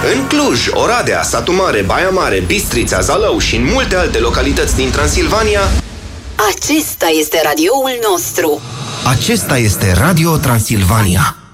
În Cluj, Oradea, Satu Mare, Baia Mare, Bistrița, Zalău și în multe alte localități din Transilvania. Acesta este radioul nostru. Acesta este Radio Transilvania.